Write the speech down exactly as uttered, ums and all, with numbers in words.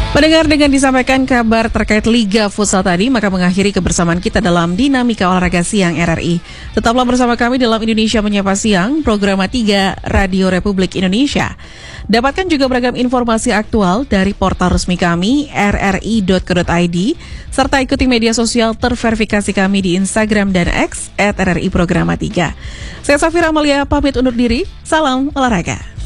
Pendengar, dengan disampaikan kabar terkait Liga Futsal tadi, maka mengakhiri kebersamaan kita dalam Dinamika Olahraga Siang R R I. Tetaplah bersama kami dalam Indonesia Menyapa Siang, program tiga Radio Republik Indonesia. Dapatkan juga beragam informasi aktual dari portal resmi kami, r r i dot co dot i d, serta ikuti media sosial terverifikasi kami di Instagram dan X at R R I Programa tiga. Saya Safira Amalia, pamit undur diri, salam olahraga.